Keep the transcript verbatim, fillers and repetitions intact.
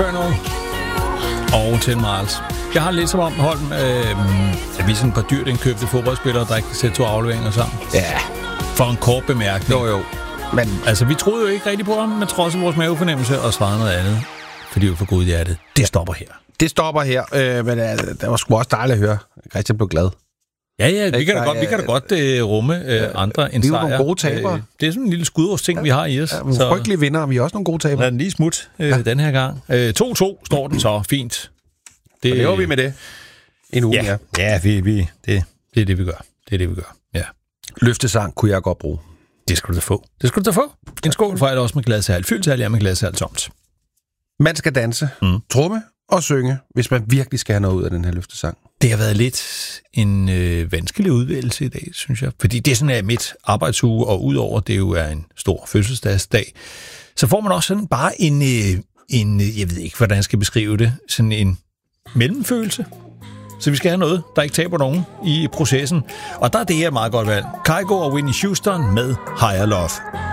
Og Ten Miles. Jeg har lidt som om, Holm, øh, at vi er sådan et par dyrt indkøbte fodboldspillere, der ikke kan sætte to afleveringer sammen. Ja. For en kort bemærkning. Jo, jo. Men altså, vi troede jo ikke rigtig på ham, men trods vores mavefornemmelse og svarede noget andet. Fordi vi var for gode i hjertet. Det stopper her. Det stopper her, øh, men uh, det var sgu også dejligt at høre. Christian blev glad. Ja, ja, vi kan da godt, vi kan da godt uh, rumme uh, andre end sejre. Vi er jo nogle gode tabere. Uh, det er sådan en lille skudårsting, ja, vi har i os. Ja, så frygtelige vinder, vi er også nogle gode tabere. Lad den lige smut uh, ja. den her gang. Uh, to to står den så. Fint. Det lever vi med det. En uge, ja. Ja, ja vi, vi, det, det er det, vi gør. Det er det, vi gør. Ja. Løftesang kunne jeg godt bruge. Det skal du da få. Det skal du da få. En skål for alt også med glasalt. Fyldt til alt, ja, med glasalt tomt. Man skal danse, mm. tromme og synge, hvis man virkelig skal have noget ud af den her løftesang. Det har været lidt en øh, vanskelig udvælgelse i dag, synes jeg. Fordi det er sådan, at midt arbejdsuge, og udover det jo er en stor fødselsdagsdag, så får man også sådan bare en, øh, en, jeg ved ikke, hvordan jeg skal beskrive det, sådan en mellemfølelse. Så vi skal have noget, der ikke taber nogen i processen. Og der er det her meget godt valg. Kygo og Whitney Houston med Higher Love.